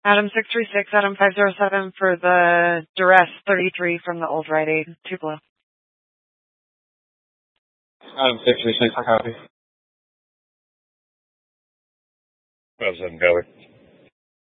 Adam 636, Adam 507 for the duress 33 from the old Rite Aid, Tupelo. Adam 636, I copy. 5-7, copy.